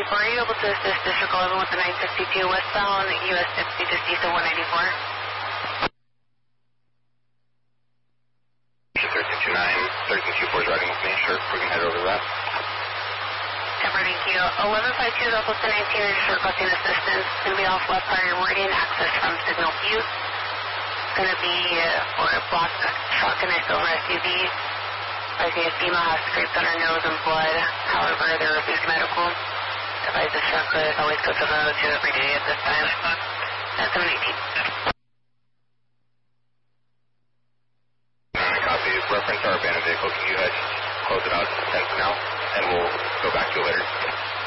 are you able to assist District 11 with the 952 westbound US 60 to CISA 194? 1329, 1324 is riding with me. Sure, we can head over to that. Thank you. 1152 is also 1019 is just requesting assistance. It's going to be off left prior meridian access from Signal Butte. It's going to be for a block truck and a silver SUV. I see a FEMA has scrapes on her nose and blood. However, they're refused medical. Advise this truck could always go to the 2 every day at this time. That's 718. Copy. Reference our abandoned vehicle. Can you guys close it out 10 for now? And we'll go back to it later.